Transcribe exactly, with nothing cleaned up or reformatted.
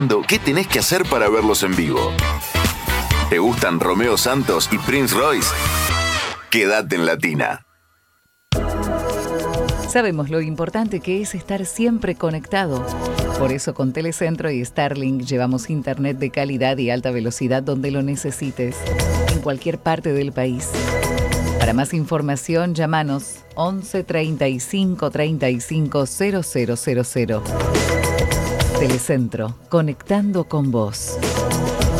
¿Qué tenés que hacer para verlos en vivo? ¿Te gustan Romeo Santos y Prince Royce? Quédate en Latina. Sabemos lo importante que es estar siempre conectado. Por eso con Telecentro y Starlink llevamos internet de calidad y alta velocidad donde lo necesites, en cualquier parte del país. Para más información, llámanos once treinta y cinco treinta y cinco cero cero cero cero. Telecentro, conectando con vos.